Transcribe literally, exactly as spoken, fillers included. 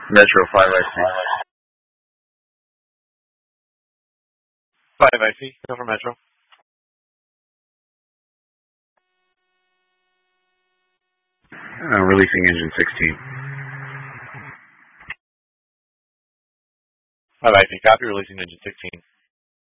Metro five I C. five I C, go for Metro. Uh, releasing engine sixteen. five I C, copy, releasing engine sixteen.